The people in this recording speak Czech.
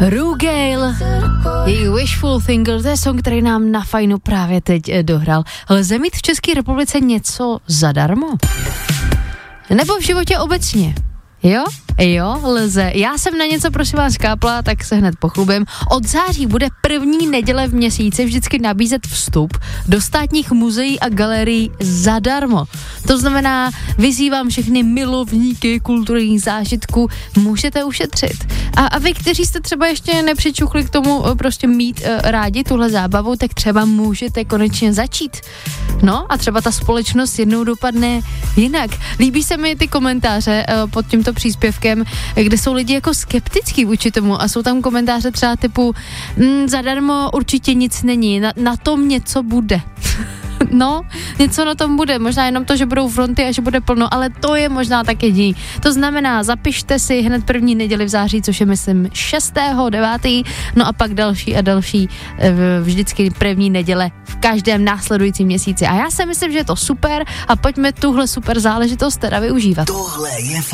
Rugale, její Wishful Thinker, to je song, který nám na Fajnu právě teď dohrál. Lze mít v České republice něco zadarmo? Nebo v životě obecně? Jo, lze. Já jsem na něco, prosím vás, kápla, tak se hned pochlubím. Od září bude první neděle v měsíci vždycky nabízet vstup do státních muzeí a galerií zadarmo. To znamená, vyzývám všechny milovníky kulturních zážitků, můžete ušetřit. A vy, kteří jste třeba ještě nepřičuchli k tomu prostě mít rádi tuhle zábavu, tak třeba můžete konečně začít. No a třeba ta společnost jednou dopadne jinak. Líbí se mi ty komentáře pod tímto příspěvkem, kde jsou lidi jako skeptický vůči tomu a jsou tam komentáře třeba typu zadarmo určitě nic není, na tom něco bude. No, něco na tom bude, možná jenom to, že budou fronty a že bude plno, ale to je možná tak jediný. To znamená, zapište si hned první neděli v září, což je myslím 6.9. No a pak další a další, vždycky první neděle v každém následujícím měsíci. A já si myslím, že je to super a pojďme tuhle super záležitost teda využívat. Tohle je